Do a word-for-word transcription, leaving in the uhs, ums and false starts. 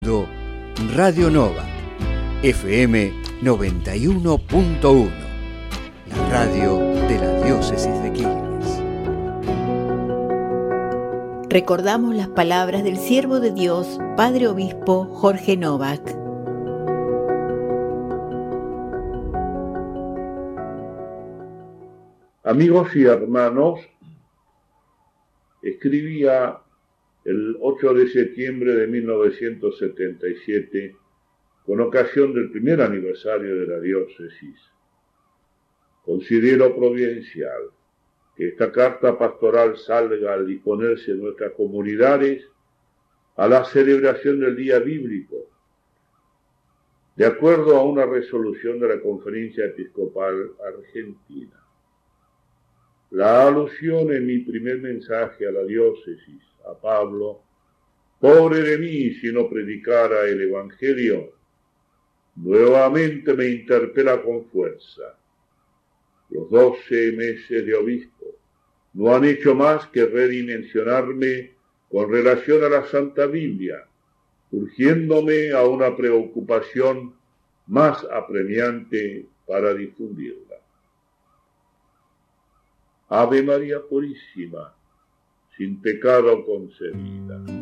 Radio Nova, F M noventa y uno punto uno, la radio de la diócesis de Quilmes. Recordamos las palabras del siervo de Dios, Padre Obispo Jorge Novak. Amigos y hermanos, escribía el ocho de septiembre de mil novecientos setenta y siete, con ocasión del primer aniversario de la diócesis. Considero providencial que esta carta pastoral salga al disponerse en nuestras comunidades a la celebración del día bíblico, de acuerdo a una resolución de la Conferencia Episcopal Argentina. La alusión en mi primer mensaje a la diócesis, a Pablo, pobre de mí si no predicara el Evangelio, nuevamente me interpela con fuerza. Los doce meses de obispo no han hecho más que redimensionarme con relación a la Santa Biblia, urgiéndome a una preocupación más apremiante para difundirla. Ave María Purísima, sin pecado concebida.